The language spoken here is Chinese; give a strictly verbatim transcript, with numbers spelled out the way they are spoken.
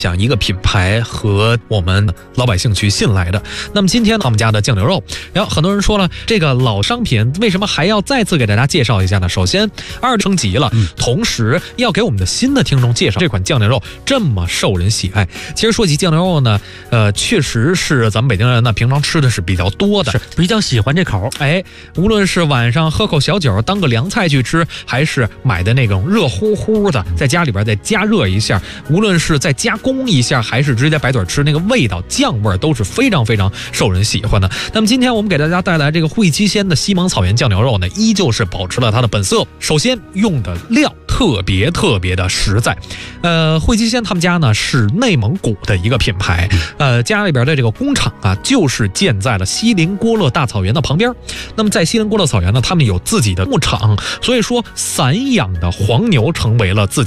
讲一个品牌和我们老百姓去信赖的。那么今天呢，我们家的酱牛肉，然后很多人说了，这个老商品为什么还要再次给大家介绍一下呢？首先，二升级了，嗯、同时要给我们的新的听众介绍这款酱牛肉这么受人喜爱。其实说起酱牛肉呢，呃，确实是咱们北京人呢平常吃的是比较多的， 是比较喜欢这口。 哎，无论是晚上喝口小酒当个凉菜去吃，还是买的那种热乎乎的，在家里边再加热一下，无论是在加工一下还是直接白嘴吃，那个味道酱味都是非常非常受人喜欢的。那么今天我们给大家带来这个汇基鲜的西蒙草原酱牛肉呢，依旧是保持了它的本色。首先用的料特别特别的实在，呃，汇基鲜他们家呢是内蒙古的一个品牌，呃，家里边的这个工厂啊，就是建在了锡林郭勒大草原的旁边。那么在锡林郭勒草原呢，他们有自己的牧场，所以说散养的黄牛成为了自己